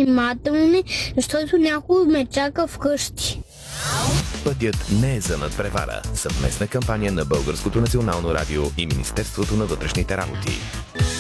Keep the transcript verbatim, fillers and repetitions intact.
внимателни, защото някой ме чака вкъщи. Пътят не е за надпревара. Съвместна кампания на Българското национално радио и Министерството на вътрешните работи.